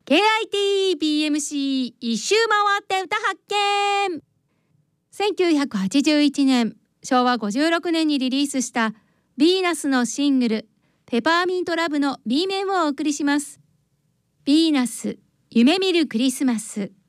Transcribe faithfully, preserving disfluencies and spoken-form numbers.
ケーアイティービーエムシー 一周回って歌発見。せんきゅうひゃくはちじゅういちねん、しょうわごじゅうろくねんにリリースしたヴィーナスのシングルペパーミントラブの B 面をお送りします。ヴィーナス夢見るクリスマス。